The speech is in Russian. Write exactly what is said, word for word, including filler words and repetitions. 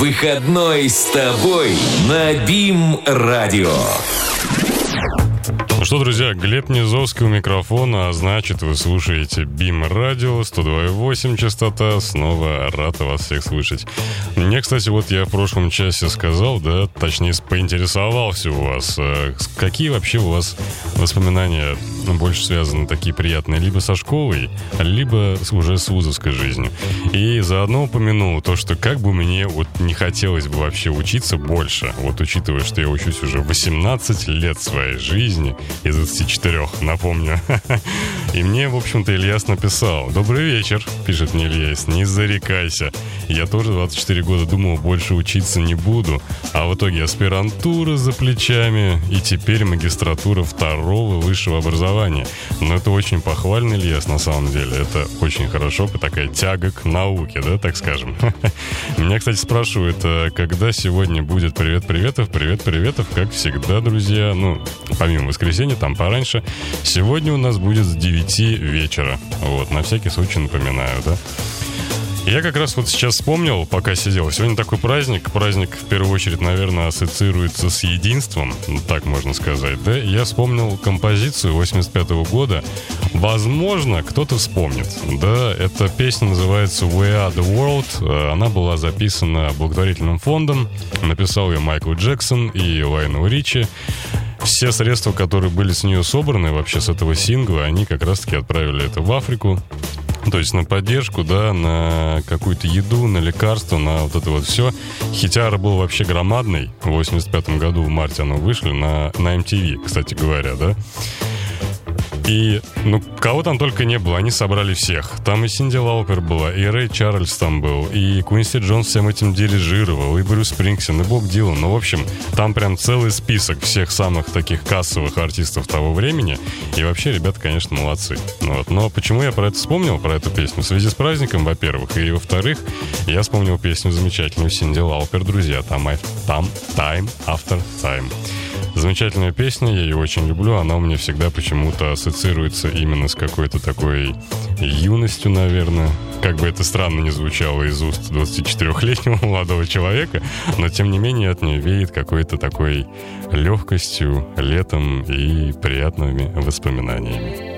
Выходной с тобой на БИМ-радио. Ну что, друзья, Глеб Низовский у микрофона, а значит, вы слушаете БИМ-радио, сто два и восемь частота. Снова рад вас всех слышать. Мне, кстати, вот я в прошлом часе сказал, да, точнее, поинтересовался у вас, какие вообще у вас воспоминания больше связаны, такие приятные, либо со школой, либо уже с вузовской жизнью. И заодно упомянул то, что как бы мне вот не хотелось бы вообще учиться больше, вот учитывая, что я учусь уже восемнадцать лет своей жизни, из двадцати четырёх, напомню. И мне, в общем-то, Ильяс написал: «Добрый вечер», пишет мне Ильяс, «не зарекайся. Я тоже двадцать четыре года думал, больше учиться не буду. А в итоге аспирантура за плечами и теперь магистратура второго высшего образования». Но это очень похвально, Ильяс, на самом деле. Это очень хорошо, такая тяга к науке, да, так скажем. Меня, кстати, спрашивают, когда сегодня будет привет-приветов, привет-приветов, как всегда, друзья. Ну, помимо воскресенья, там пораньше. Сегодня у нас будет с девяти вечера. Вот, на всякий случай напоминаю, да. Я как раз вот сейчас вспомнил, пока сидел. Сегодня такой праздник. Праздник, в первую очередь, наверное, ассоциируется с единством, так можно сказать, да. Я вспомнил композицию восемьдесят пятого года. Возможно, кто-то вспомнит. Да, эта песня называется «We Are The World». Она была записана благотворительным фондом. Написал ее Майкл Джексон и Лайонел Ричи. Все средства, которые были с нее собраны, вообще с этого сингла, они как раз-таки отправили это в Африку. То есть на поддержку, да, на какую-то еду, на лекарства, на вот это вот все. Хитяра был вообще громадный. В восемьдесят пятом году в марте оно вышли на, на эм ти ви, кстати говоря, да. И, ну, кого там только не было, они собрали всех. Там и Синди Лаупер была, и Рэй Чарльз там был, и Куинси Джонс всем этим дирижировал, и Брюс Спрингстин, и Боб Дилан. Ну, в общем, там прям целый список всех самых таких кассовых артистов того времени. И вообще, ребята, конечно, молодцы. Вот. Но почему я про это вспомнил, про эту песню? В связи с праздником, во-первых, и во-вторых, я вспомнил песню замечательную Синди Лаупер, друзья, там, там Time After Time. Замечательная песня, я ее очень люблю. Она у меня всегда почему-то ассоциируется именно с какой-то такой юностью, наверное. Как бы это странно ни звучало из уст двадцатичетырёхлетнего молодого человека, но тем не менее от нее веет какой-то такой легкостью, летом и приятными воспоминаниями.